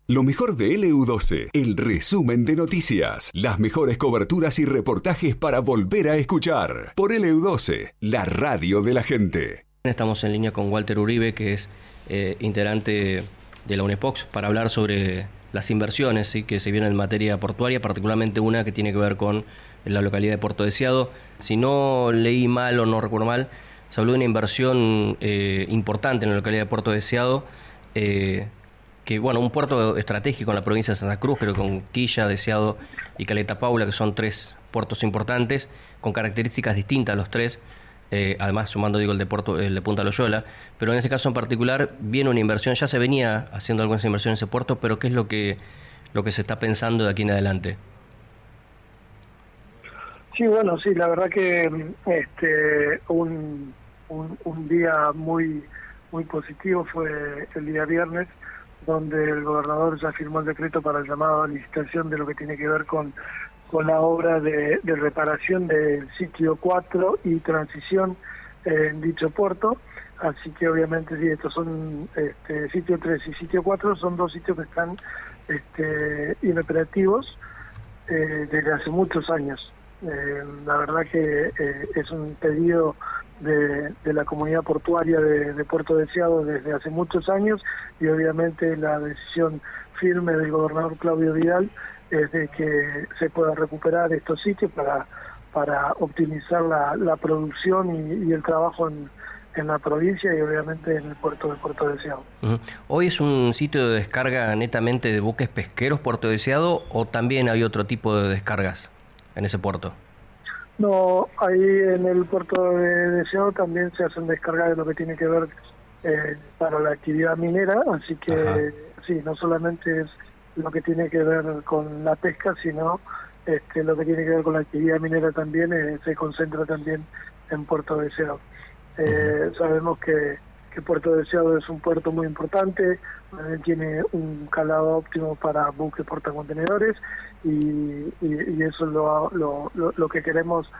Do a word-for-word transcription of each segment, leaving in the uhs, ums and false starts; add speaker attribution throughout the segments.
Speaker 1: Lo mejor de L U doce, el resumen de noticias, las mejores coberturas y reportajes para volver a escuchar. Por L U doce, la radio de la gente.
Speaker 2: Estamos en línea con Walter Uribe, que es eh, integrante de la UNEPOX, para hablar sobre las inversiones, ¿sí?, que se vienen en materia portuaria, particularmente una que tiene que ver con la localidad de Puerto Deseado. Si no leí mal o no recuerdo mal, se habló de una inversión eh, importante en la localidad de Puerto Deseado, eh, que bueno, un puerto estratégico en la provincia de Santa Cruz, creo que con Quilla, Deseado y Caleta Paula, que son tres puertos importantes, con características distintas los tres, eh, además sumando digo el de, Puerto, el de Punta Loyola, pero en este caso en particular viene una inversión, ya se venía haciendo algunas inversiones en ese puerto, pero ¿qué es lo que, lo que se está pensando de aquí en adelante?
Speaker 3: Sí, bueno, sí, la verdad que este un, un, un día muy, muy positivo fue el día viernes, donde el gobernador ya firmó el decreto para el llamado a licitación de lo que tiene que ver con, con la obra de, de reparación del sitio cuatro y transición en dicho puerto. Así que obviamente sí, estos son este, sitio tres y sitio cuatro, son dos sitios que están este, inoperativos eh, desde hace muchos años. Eh, la verdad que eh, es un pedido de, de la comunidad portuaria de, de Puerto Deseado desde hace muchos años, y obviamente la decisión firme del gobernador Claudio Vidal es de que se pueda recuperar estos sitios para para optimizar la, la producción y, y el trabajo en, en la provincia y obviamente en el puerto de Puerto Deseado.
Speaker 2: Uh-huh. ¿Hoy es un sitio de descarga netamente de buques pesqueros Puerto Deseado o también hay otro tipo de descargas en ese puerto?
Speaker 3: No, ahí en el puerto de Deseado también se hacen descargas de lo que tiene que ver eh, para la actividad minera, así que Ajá. sí, no solamente es lo que tiene que ver con la pesca, sino este, lo que tiene que ver con la actividad minera también eh, se concentra también en Puerto Deseado. Eh, uh-huh. Sabemos que, que Puerto Deseado es un puerto muy importante, eh, tiene un calado óptimo para buques portacontenedores, y, y, y eso es lo, lo, lo, lo que queremos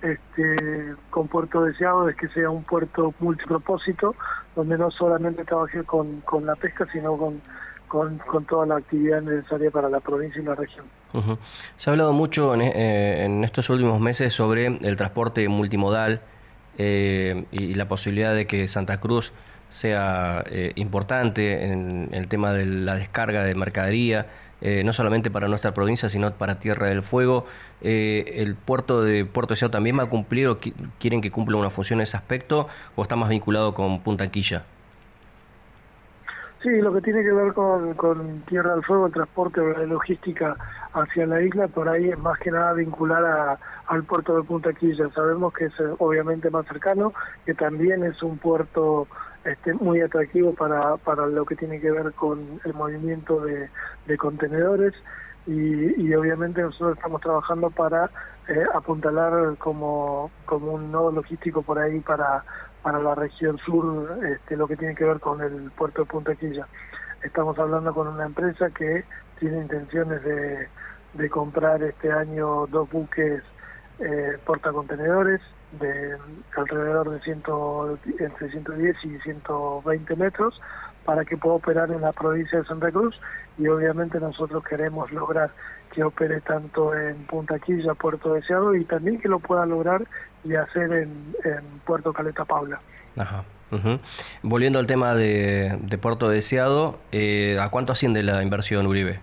Speaker 3: este, con Puerto Deseado, es que sea un puerto multipropósito, donde no solamente trabaje con, con la pesca, sino con, con, con toda la actividad necesaria para la provincia y la región.
Speaker 2: Uh-huh. Se ha hablado mucho en, eh, en estos últimos meses sobre el transporte multimodal eh, y la posibilidad de que Santa Cruz sea eh, importante en, en el tema de la descarga de mercadería, eh, no solamente para nuestra provincia, sino para Tierra del Fuego. Eh, ¿El puerto de Puerto Deseado también va a cumplir o qu- quieren que cumpla una función en ese aspecto, o está más vinculado con Punta Quilla?
Speaker 3: Sí, lo que tiene que ver con, con Tierra del Fuego, el transporte o la logística hacia la isla, por ahí es más que nada vincular a, al puerto de Punta Quilla. Sabemos que es obviamente más cercano, que también es un puerto este, muy atractivo para, para lo que tiene que ver con el movimiento de, de contenedores, y, y obviamente nosotros estamos trabajando para eh, apuntalar como, como un nodo logístico por ahí para para la región sur, este, lo que tiene que ver con el puerto de Punta Quilla. Estamos hablando con una empresa que tiene intenciones de, de comprar este año dos buques eh, portacontenedores de alrededor de ciento, entre ciento diez y ciento veinte metros, para que pueda operar en la provincia de Santa Cruz, y obviamente nosotros queremos lograr que opere tanto en Punta Quilla, Puerto Deseado, y también que lo pueda lograr y hacer en, en Puerto Caleta Paula.
Speaker 2: Ajá. Uh-huh. Volviendo al tema de, de Puerto Deseado, eh, ¿a cuánto asciende la inversión, Uribe?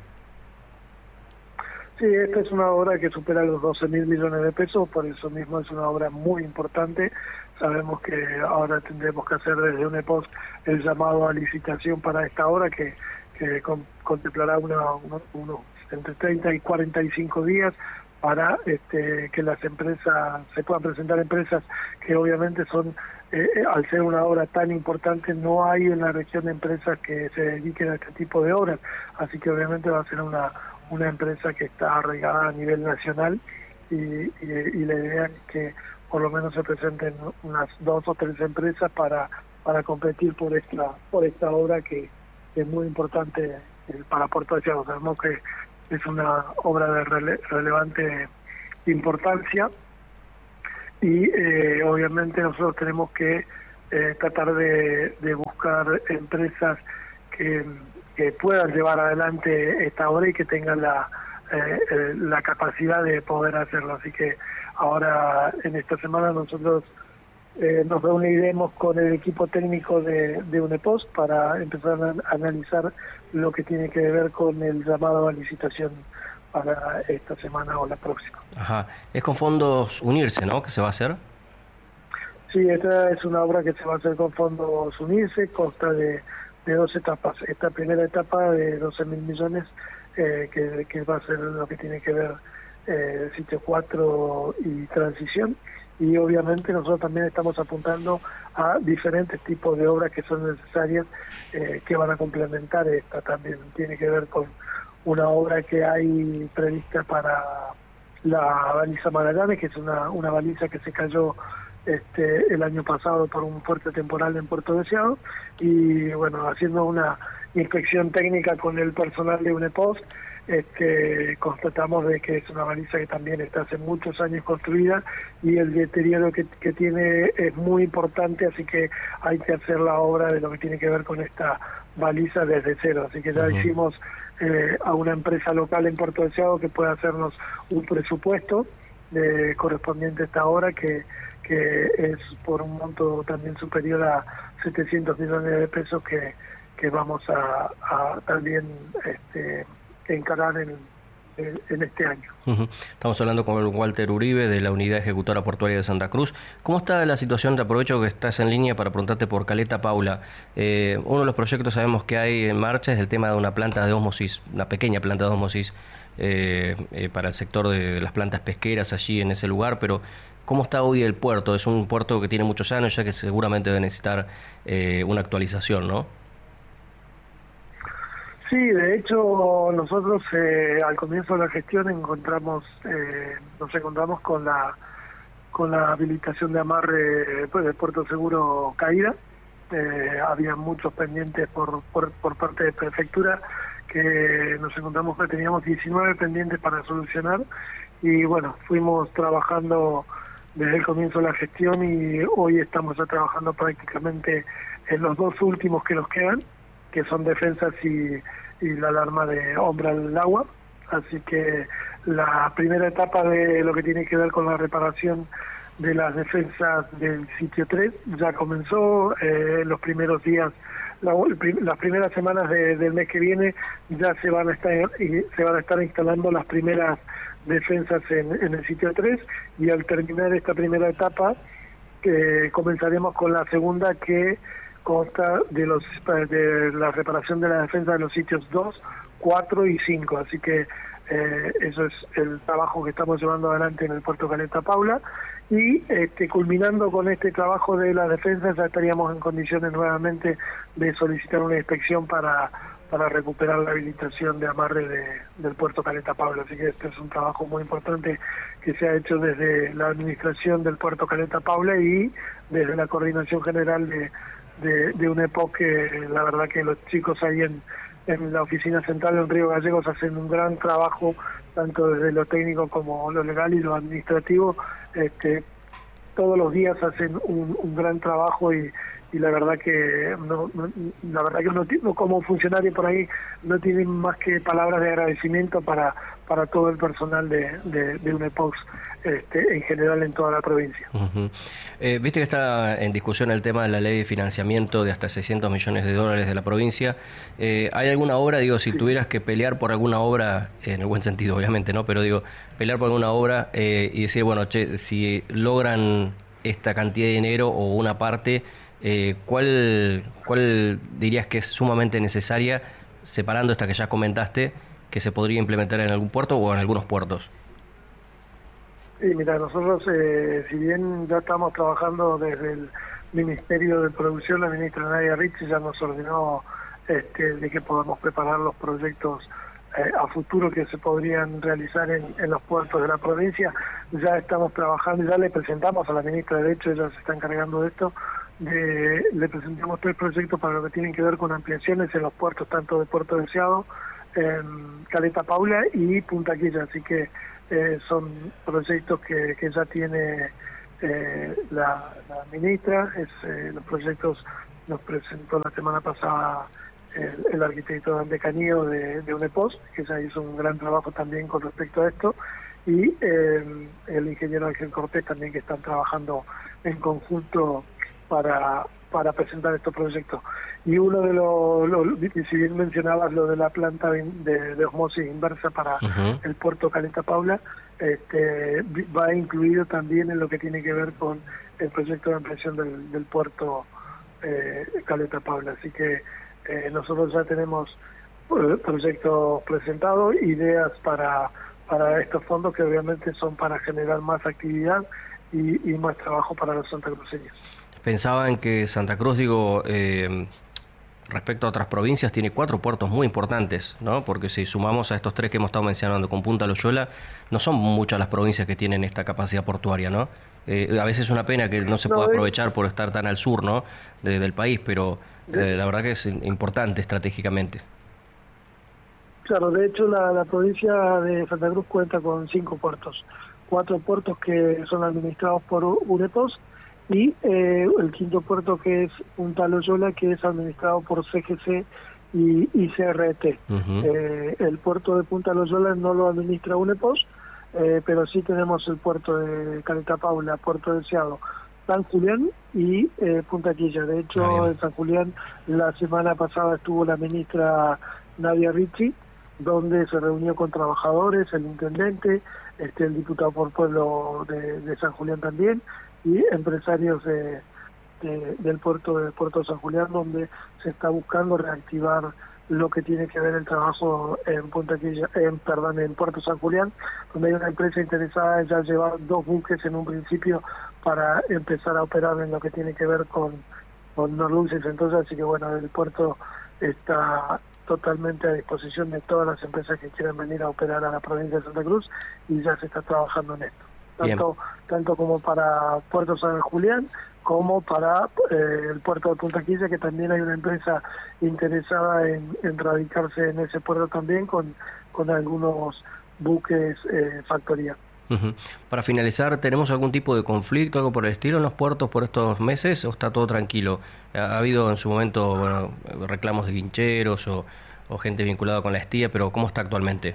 Speaker 3: Sí, esta es una obra que supera los doce mil millones de pesos, por eso mismo es una obra muy importante. Sabemos que ahora tendremos que hacer desde UNEPOX el llamado a licitación para esta obra, que, que con, contemplará una, uno, uno, entre treinta y cuarenta y cinco días para este, que las empresas, se puedan presentar empresas que obviamente son, eh, al ser una obra tan importante, no hay en la región de empresas que se dediquen a este tipo de obras, así que obviamente va a ser una, una empresa que está arraigada a nivel nacional, y, y, y la idea es que por lo menos se presenten unas dos o tres empresas para para competir por esta por esta obra que, que es muy importante para Puerto Deseado. Sabemos que es una obra de rele, relevante importancia, y eh, obviamente nosotros tenemos que eh, tratar de, de buscar empresas que, que puedan llevar adelante esta obra y que tengan la, eh, eh, la capacidad de poder hacerlo. Así que ahora en esta semana nosotros eh, nos reuniremos con el equipo técnico de, de UNEPOS para empezar a analizar lo que tiene que ver con el llamado a licitación para esta semana o la próxima.
Speaker 2: Ajá. Es con fondos Unirse, ¿no?, que se va a hacer.
Speaker 3: Sí, esta es una obra que se va a hacer con fondos Unirse, consta de, de dos etapas. Esta primera etapa de doce mil millones, eh, que, que va a ser lo que tiene que ver eh, sitio cuatro y transición, y obviamente nosotros también estamos apuntando a diferentes tipos de obras que son necesarias, eh, que van a complementar esta. También tiene que ver con una obra que hay prevista para la baliza Magallanes, que es una, una baliza que se cayó este el año pasado por un fuerte temporal en Puerto Deseado, y bueno, haciendo una inspección técnica con el personal de UNEPOS, este, constatamos de que es una baliza que también está hace muchos años construida y el deterioro que, que tiene es muy importante, así que hay que hacer la obra de lo que tiene que ver con esta baliza desde cero. Así que ya uh-huh. hicimos eh, a una empresa local en Puerto Deseado que pueda hacernos un presupuesto de, correspondiente a esta obra, que que es por un monto también superior a setecientos millones de pesos que, que vamos a, a también este, encarar en, en, en este año.
Speaker 2: Uh-huh. Estamos hablando con Walter Uribe de la Unidad Ejecutora Portuaria de Santa Cruz. ¿Cómo está la situación? Te aprovecho que estás en línea para preguntarte por Caleta Paula. Eh, uno de los proyectos sabemos que hay en marcha es el tema de una planta de ósmosis, una pequeña planta de ósmosis eh, eh, para el sector de las plantas pesqueras allí en ese lugar, pero ¿cómo está hoy el puerto? Es un puerto que tiene muchos años, ya que seguramente debe necesitar eh, una actualización, ¿no?
Speaker 3: Sí, de hecho nosotros eh, al comienzo de la gestión encontramos, eh, nos encontramos con la con la habilitación de amarre pues, del Puerto Seguro caída. Eh, había muchos pendientes por, por por parte de prefectura, que nos encontramos que teníamos diecinueve pendientes para solucionar, y bueno, fuimos trabajando desde el comienzo de la gestión y hoy estamos ya trabajando prácticamente en los dos últimos que nos quedan, que son defensas y, y la alarma de hombre al agua. Así que la primera etapa de lo que tiene que ver con la reparación de las defensas del sitio tres ya comenzó. Eh, los primeros días, la, las primeras semanas de, del mes que viene ya se van a estar y se van a estar instalando las primeras defensas en, en el sitio tres, y al terminar esta primera etapa eh, comenzaremos con la segunda, que consta de los de la reparación de la defensa de los sitios dos, cuatro y cinco. Así que eh, eso es el trabajo que estamos llevando adelante en el puerto Caleta Paula, y este, culminando con este trabajo de las defensas ya estaríamos en condiciones nuevamente de solicitar una inspección para para recuperar la habilitación de amarre de, del puerto Caleta Paula. Así que este es un trabajo muy importante que se ha hecho desde la administración del puerto Caleta Paula y desde la coordinación general de, de, de UNEPOS, que la verdad que los chicos ahí en, en la oficina central en Río Gallegos hacen un gran trabajo, tanto desde lo técnico como lo legal y lo administrativo. Este, todos los días hacen un, un gran trabajo, y y la verdad que no, no la verdad que uno, uno como funcionario por ahí no tiene más que palabras de agradecimiento para para todo el personal de, de, de UNEPOS este, en general en toda la provincia.
Speaker 2: Uh-huh. Eh, viste que está en discusión el tema de la ley de financiamiento de hasta seiscientos millones de dólares de la provincia. Eh, ¿hay alguna obra, digo, si sí. tuvieras que pelear por alguna obra, en el buen sentido obviamente, ¿no? Pero digo, pelear por alguna obra eh, y decir, bueno, che, si logran esta cantidad de dinero o una parte, Eh, ¿cuál, ¿cuál dirías que es sumamente necesaria, separando esta que ya comentaste, que se podría implementar en algún puerto o en algunos puertos?
Speaker 3: Sí, mira, nosotros, eh, si bien ya estamos trabajando desde el Ministerio de Producción, la ministra Nadia Ricci ya nos ordenó este, de que podamos preparar los proyectos eh, a futuro que se podrían realizar en, en los puertos de la provincia. Ya estamos trabajando, ya le presentamos a la ministra, de hecho ella se está encargando de esto. De, le presentamos tres proyectos para lo que tienen que ver con ampliaciones en los puertos, tanto de Puerto Deseado, eh, Caleta Paula y Punta Quilla. Así que eh, son proyectos que, que ya tiene eh, la, la ministra. Es, eh, los proyectos los presentó la semana pasada el, el arquitecto Dante Cañeo de, de UNEPOS, que ya hizo un gran trabajo también con respecto a esto, y eh, el ingeniero Ángel Cortés también, que están trabajando en conjunto para, para presentar estos proyectos. Y uno de los, lo, si bien mencionabas lo de la planta de, de, de osmosis inversa para uh-huh. el puerto Caleta Paula, este, va incluido también en lo que tiene que ver con el proyecto de ampliación del, del puerto eh, Caleta Paula. Así que eh, nosotros ya tenemos eh, proyectos presentados, ideas para, para estos fondos que obviamente son para generar más actividad y, y más trabajo para los santacruceños.
Speaker 2: Pensaba en que Santa Cruz, digo, eh, respecto a otras provincias, tiene cuatro puertos muy importantes, ¿no? Porque si sumamos a estos tres que hemos estado mencionando con Punta Loyola, no son muchas las provincias que tienen esta capacidad portuaria, ¿no? Eh, a veces es una pena que no se pueda aprovechar por estar tan al sur, ¿no? De, del país, pero eh, la verdad que es importante estratégicamente.
Speaker 3: Claro, de hecho la, la provincia de Santa Cruz cuenta con cinco puertos, cuatro puertos que son administrados por UNEPOS, y eh, el quinto puerto, que es Punta Loyola, que es administrado por C G C y, y C R T. Uh-huh. Eh, el puerto de Punta Loyola no lo administra UNEPOS, eh, pero sí tenemos el puerto de Caleta Paula, Puerto Deseado, San Julián y eh, Punta Quilla. De hecho, en San Julián la semana pasada estuvo la ministra Nadia Ricci, donde se reunió con trabajadores, el intendente, este, el diputado por pueblo de, de San Julián también, y empresarios de, de, del puerto de Puerto San Julián, donde se está buscando reactivar lo que tiene que ver el trabajo en Punta Quilla, en, perdón, en Puerto San Julián, donde hay una empresa interesada en ya llevar dos buques en un principio para empezar a operar en lo que tiene que ver con, con Norluces. Entonces, así que bueno, el puerto está totalmente a disposición de todas las empresas que quieran venir a operar a la provincia de Santa Cruz, y ya se está trabajando en esto. Tanto, tanto como para Puerto San Julián como para eh, el puerto de Punta Quilla, que también hay una empresa interesada en, en radicarse en ese puerto también con, con algunos buques eh, factoría.
Speaker 2: Uh-huh. Para finalizar, ¿tenemos algún tipo de conflicto, algo por el estilo en los puertos por estos meses, o está todo tranquilo? ¿Ha, ha habido en su momento bueno, reclamos de guincheros o, o gente vinculada con la Estía, pero cómo está actualmente?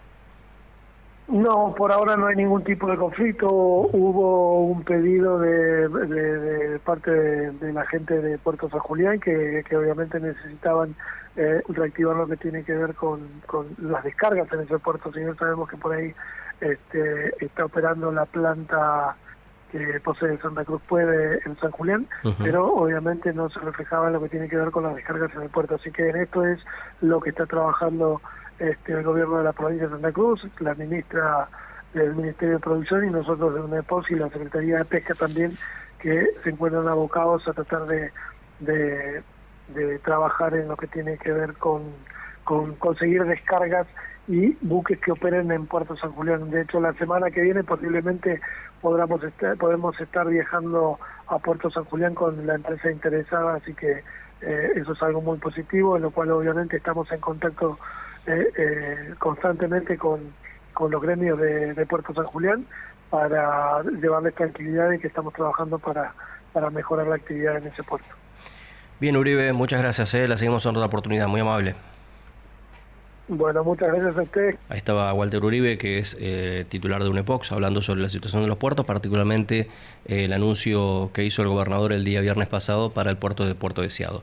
Speaker 3: No, por ahora no hay ningún tipo de conflicto. Hubo un pedido de, de, de parte de, de la gente de Puerto San Julián que, que obviamente necesitaban eh, reactivar lo que tiene que ver con, con las descargas en ese puerto. Si bien sabemos que por ahí este, está operando la planta que posee Santa Cruz Puede en San Julián, uh-huh. pero obviamente no se reflejaba en lo que tiene que ver con las descargas en el puerto. Así que en esto es lo que está trabajando Este, el gobierno de la provincia de Santa Cruz, la ministra del Ministerio de Producción y nosotros de UNEPOS y la Secretaría de Pesca también, que se encuentran abocados a tratar de, de, de trabajar en lo que tiene que ver con, con conseguir descargas y buques que operen en Puerto San Julián. De hecho, la semana que viene posiblemente podamos estar, podemos estar viajando a Puerto San Julián con la empresa interesada, así que eh, eso es algo muy positivo, en lo cual obviamente estamos en contacto Eh, eh, constantemente con, con los gremios de, de Puerto San Julián para llevarles tranquilidad y que estamos trabajando para, para mejorar la actividad en ese puerto.
Speaker 2: Bien, Uribe, muchas gracias, eh. la seguimos en otra oportunidad, muy amable.
Speaker 3: Bueno, muchas gracias a usted.
Speaker 2: Ahí estaba Walter Uribe, que es eh, titular de UNEPOX, hablando sobre la situación de los puertos, particularmente eh, el anuncio que hizo el gobernador el día viernes pasado para el puerto de Puerto Deseado.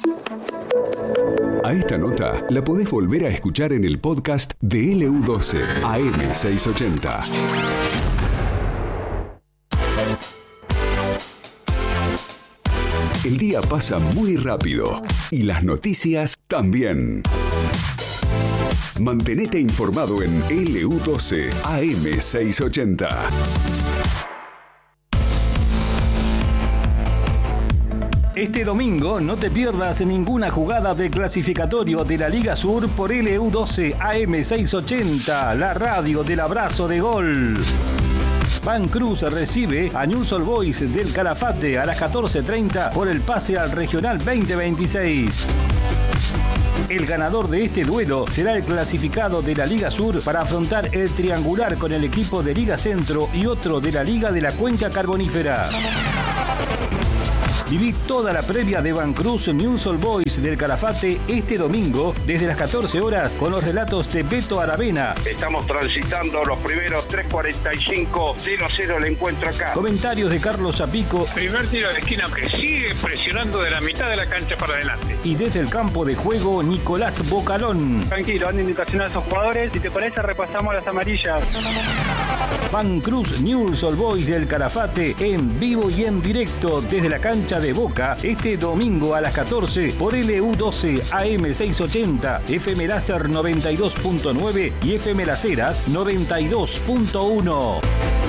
Speaker 1: A esta nota la podés volver a escuchar en el podcast de L U doce A M seiscientos ochenta. El día pasa muy rápido y las noticias también. Mantenete informado en L U doce A M seiscientos ochenta.
Speaker 4: Este domingo no te pierdas ninguna jugada de clasificatorio de la Liga Sur por L U doce A M seiscientos ochenta, la radio del abrazo de gol. Van Cruz recibe a Newell's Old Boys del Calafate a las catorce treinta por el pase al Regional veinte veintiséis. El ganador de este duelo será el clasificado de la Liga Sur para afrontar el triangular con el equipo de Liga Centro y otro de la Liga de la Cuenca Carbonífera. Viví toda la previa de Vancruz Newell's Old Boys del Calafate este domingo desde las catorce horas con los relatos de Beto Aravena.
Speaker 5: Estamos transitando los primeros tres cuarenta y cinco, cero cero el encuentro acá.
Speaker 4: Comentarios de Carlos Zapico.
Speaker 6: Primer tiro de esquina que sigue presionando de la mitad de la cancha para adelante.
Speaker 4: Y desde el campo de juego, Nicolás Bocalón.
Speaker 7: Tranquilo, dando indicación a esos jugadores. Si te parece, repasamos las amarillas.
Speaker 4: Vancruz Newell's Old Boys del Calafate en vivo y en directo desde la cancha de Boca este domingo a las catorce por L U doce A M seiscientos ochenta, F M Láser noventa y dos punto nueve y F M Las Heras noventa y dos punto uno.